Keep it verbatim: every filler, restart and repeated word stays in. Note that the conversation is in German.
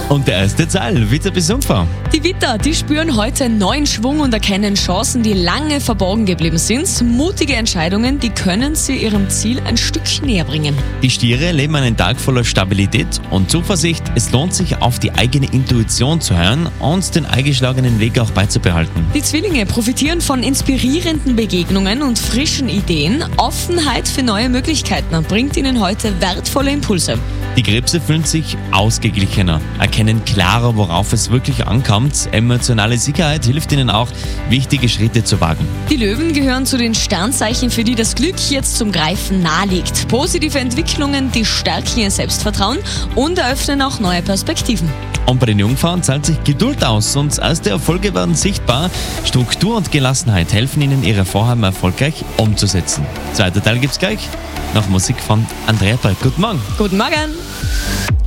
Und der erste Zahl, Witter bis Jungfrau. Die Widder, die spüren heute neuen Schwung und erkennen Chancen, die lange verborgen geblieben sind. Mutige Entscheidungen, die können sie ihrem Ziel ein Stück näher bringen. Die Stiere leben einen Tag voller Stabilität und Zuversicht. Es lohnt sich, auf die eigene Intuition zu hören und den eingeschlagenen Weg auch beizubehalten. Die Zwillinge profitieren von inspirierenden Begegnungen und frischen Ideen. Offenheit für neue Möglichkeiten bringt ihnen heute wertvolle Impulse. Die Krebse fühlen sich ausgeglichener, erkennen klarer, worauf es wirklich ankommt. Emotionale Sicherheit hilft ihnen auch, wichtige Schritte zu wagen. Die Löwen gehören zu den Sternzeichen, für die das Glück jetzt zum Greifen nahe liegt. Positive Entwicklungen, die stärken ihr Selbstvertrauen und eröffnen auch neue Perspektiven. Und bei den Jungfrauen zahlt sich Geduld aus und erste Erfolge werden sichtbar. Struktur und Gelassenheit helfen ihnen, ihre Vorhaben erfolgreich umzusetzen. Zweiter Teil gibt's gleich. Nach Musik von Andrea Berg. Guten Morgen. Guten Morgen.